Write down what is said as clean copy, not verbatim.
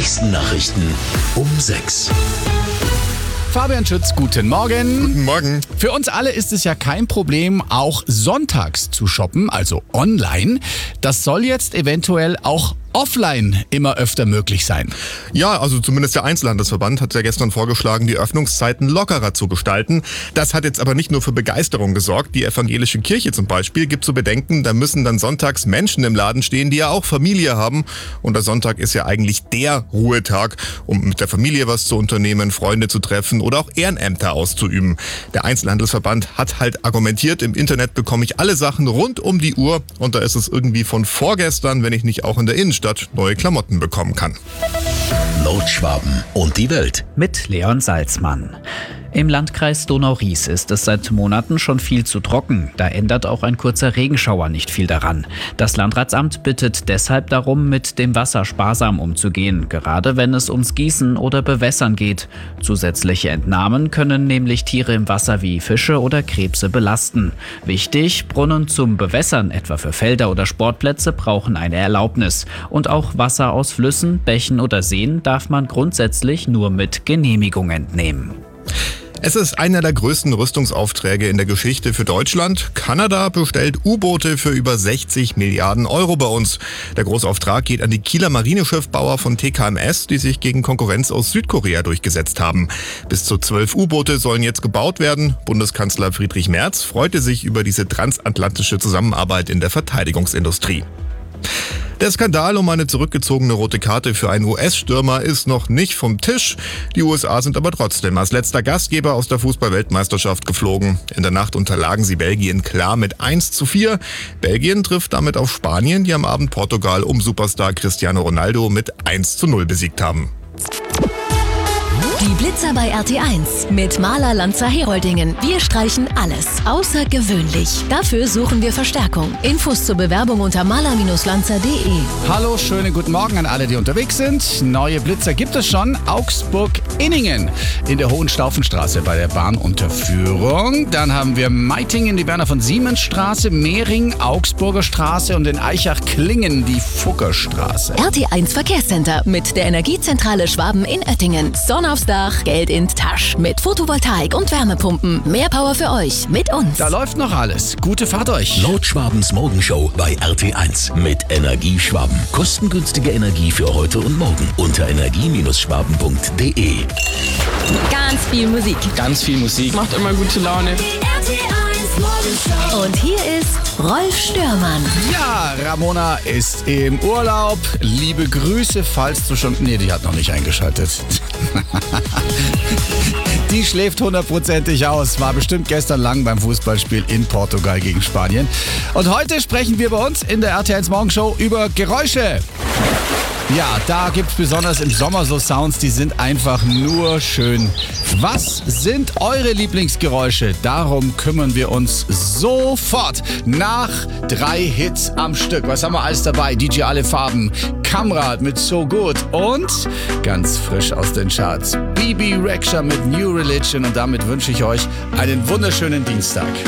wichtigsten Nachrichten um 6. Fabian Schütz, guten Morgen. Guten Morgen. Für uns alle ist es ja kein Problem, auch sonntags zu shoppen, also online. Das soll jetzt eventuell auch offline immer öfter möglich sein. Ja, also zumindest der Einzelhandelsverband hat ja gestern vorgeschlagen, die Öffnungszeiten lockerer zu gestalten. Das hat jetzt aber nicht nur für Begeisterung gesorgt. Die evangelische Kirche zum Beispiel gibt zu bedenken, da müssen dann sonntags Menschen im Laden stehen, die ja auch Familie haben. Und der Sonntag ist ja eigentlich der Ruhetag, um mit der Familie was zu unternehmen, Freunde zu treffen oder auch Ehrenämter auszuüben. Der Einzelhandelsverband hat halt argumentiert, im Internet bekomme ich alle Sachen rund um die Uhr und da ist es irgendwie von vorgestern, wenn ich nicht auch in der Innenstadt neue Klamotten bekommen kann. Nordschwaben und die Welt. Mit Leon Salzmann. Im Landkreis Donau-Ries ist es seit Monaten schon viel zu trocken. Da ändert auch ein kurzer Regenschauer nicht viel daran. Das Landratsamt bittet deshalb darum, mit dem Wasser sparsam umzugehen, gerade wenn es ums Gießen oder Bewässern geht. Zusätzliche Entnahmen können nämlich Tiere im Wasser wie Fische oder Krebse belasten. Wichtig, Brunnen zum Bewässern, etwa für Felder oder Sportplätze, brauchen eine Erlaubnis. Und auch Wasser aus Flüssen, Bächen oder Seen darf man grundsätzlich nur mit Genehmigung entnehmen. Es ist einer der größten Rüstungsaufträge in der Geschichte für Deutschland. Kanada bestellt U-Boote für über 60 Milliarden Euro bei uns. Der Großauftrag geht an die Kieler Marineschiffbauer von TKMS, die sich gegen Konkurrenz aus Südkorea durchgesetzt haben. Bis zu 12 U-Boote sollen jetzt gebaut werden. Bundeskanzler Friedrich Merz freute sich über diese transatlantische Zusammenarbeit in der Verteidigungsindustrie. Der Skandal um eine zurückgezogene rote Karte für einen US-Stürmer ist noch nicht vom Tisch. Die USA sind aber trotzdem als letzter Gastgeber aus der Fußball-Weltmeisterschaft geflogen. In der Nacht unterlagen sie Belgien klar mit 1:4. Belgien trifft damit auf Spanien, die am Abend Portugal um Superstar Cristiano Ronaldo mit 1:0 besiegt haben. Die Blitzer bei RT1 mit Maler Lanzer Heroldingen. Wir streichen alles außergewöhnlich. Dafür suchen wir Verstärkung. Infos zur Bewerbung unter maler-lanzer.de. Hallo, schönen guten Morgen an alle, die unterwegs sind. Neue Blitzer gibt es schon. Augsburg-Inningen in der Hohenstaufenstraße bei der Bahnunterführung. Dann haben wir Meitingen, die Werner von Siemens Straße, Mehring, Augsburger Straße und in Eichach-Klingen die Fuggerstraße. RT1 Verkehrscenter mit der Energiezentrale Schwaben in Oettingen. Sonne aufs Dach, Geld in Tasch. Mit Photovoltaik und Wärmepumpen. Mehr Power für euch mit uns. Da läuft noch alles. Gute Fahrt euch. Nordschwabens Morgenshow bei RT1 mit Energieschwaben. Kostengünstige Energie für heute und morgen unter energie-schwaben.de. Ganz viel Musik. Ganz viel Musik. Macht immer gute Laune. Und hier ist Rolf Störmann. Ja, Ramona ist im Urlaub. Liebe Grüße, falls du schon... Nee, die hat noch nicht eingeschaltet. Die schläft 100%ig aus. War bestimmt gestern lang beim Fußballspiel in Portugal gegen Spanien. Und heute sprechen wir bei uns in der RT1 Morgenshow über Geräusche. Ja, da gibt's besonders im Sommer so Sounds, die sind einfach nur schön. Was sind eure Lieblingsgeräusche? Darum kümmern wir uns sofort nach 3 Hits am Stück. Was haben wir alles dabei? DJ Alle Farben, Kamrad mit So Good und ganz frisch aus den Charts Bibi Rexha mit New Religion. Und damit wünsche ich euch einen wunderschönen Dienstag.